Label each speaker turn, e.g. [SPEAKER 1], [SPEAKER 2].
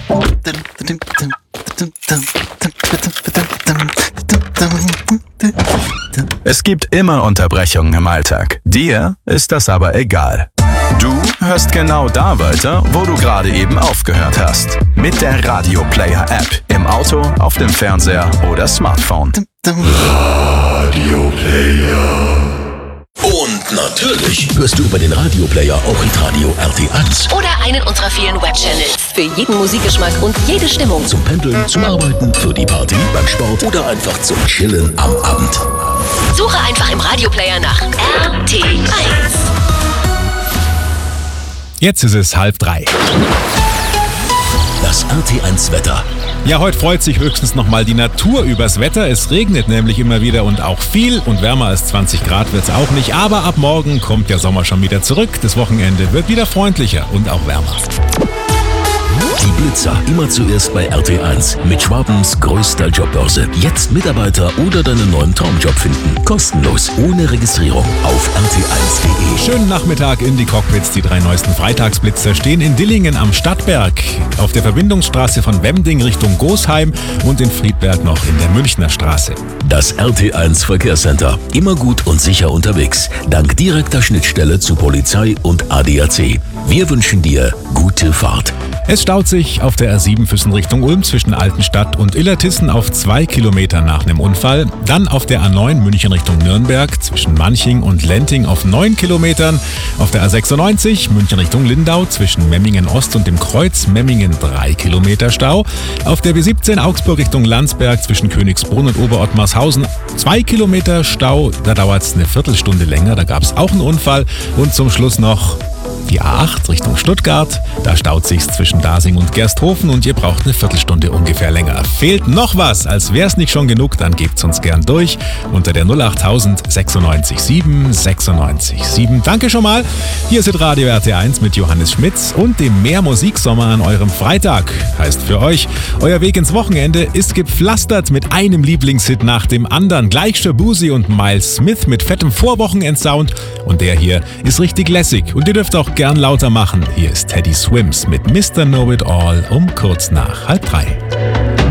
[SPEAKER 1] Es gibt immer Unterbrechungen im Alltag. Dir ist das aber egal. Du hörst genau da weiter, wo du gerade eben aufgehört hast. Mit der Radio Player App. Im Auto, auf dem Fernseher oder Smartphone.
[SPEAKER 2] Radio Player. Und natürlich hörst du über den Radio Player auch Hitradio RT1.
[SPEAKER 3] Oder einen unserer vielen Webchannels. Für jeden Musikgeschmack und jede Stimmung.
[SPEAKER 2] Zum Pendeln, zum Arbeiten, für die Party, beim Sport oder einfach zum Chillen am Abend.
[SPEAKER 3] Suche einfach im Radio Player nach RT1.
[SPEAKER 4] Jetzt ist es 2:30.
[SPEAKER 2] Das RT1 Wetter.
[SPEAKER 4] Ja, heute freut sich höchstens nochmal die Natur übers Wetter. Es regnet nämlich immer wieder und auch viel und wärmer als 20 Grad wird's auch nicht. Aber ab morgen kommt der Sommer schon wieder zurück. Das Wochenende wird wieder freundlicher und auch wärmer.
[SPEAKER 2] Die Blitzer immer zuerst bei RT1 mit Schwabens größter Jobbörse. Jetzt Mitarbeiter oder deinen neuen Traumjob finden. Kostenlos, ohne Registrierung auf rt1.de.
[SPEAKER 4] Schönen Nachmittag in die Cockpits. Die 3 neuesten Freitagsblitzer stehen in Dillingen am Stadtberg, auf der Verbindungsstraße von Wemding Richtung Gosheim und in Friedberg noch in der Münchner Straße.
[SPEAKER 2] Das RT1 Verkehrscenter. Immer gut und sicher unterwegs. Dank direkter Schnittstelle zu Polizei und ADAC. Wir wünschen dir gute Fahrt.
[SPEAKER 4] Es staut sich auf der R7 Füssen Richtung Ulm zwischen Altenstadt und Illertissen auf 2 Kilometer nach einem Unfall. Dann auf der A9 München Richtung Nürnberg zwischen Manching und Lenting auf 9 Kilometern. Auf der A96 München Richtung Lindau zwischen Memmingen Ost und dem Kreuz Memmingen 3 Kilometer Stau. Auf der B17 Augsburg Richtung Landsberg zwischen Königsbrunn und Oberottmarshausen 2 Kilometer Stau. Da dauert es eine Viertelstunde länger, da gab es auch einen Unfall. Und zum Schluss noch die A8 Richtung Stuttgart, da staut sich's zwischen Dasing und Gersthofen und ihr braucht eine Viertelstunde ungefähr länger. Fehlt noch was, als wär's nicht schon genug, dann gebt's uns gern durch unter der 08000 96 7 96 7. Danke schon mal. Hier ist Radio RT1 mit Johannes Schmitz und dem Mehr Musiksommer an eurem Freitag. Heißt für euch, euer Weg ins Wochenende ist gepflastert mit einem Lieblingshit nach dem anderen. Gleich Shabuzi und Miles Smith mit fettem Vorwochenendsound und der hier ist richtig lässig und ihr dürft auch gern lauter machen. Hier ist Teddy Swims mit Mr. Know It All um kurz nach 2:30.